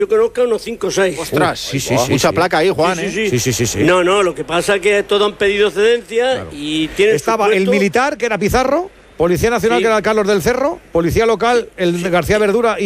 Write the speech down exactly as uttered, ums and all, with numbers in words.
yo conozco unos cinco o seis. Ostras, sí, sí, oh, sí, mucha sí. placa ahí, Juan, Sí, ¿eh? sí, Sí, sí, sí, sí. No, no, lo que pasa es que todos han pedido excedencia Claro. y tienen Estaba su el puesto. militar, que era Pizarro, Policía Nacional, Sí. que era Carlos del Cerro, Policía Local, el García Verdura y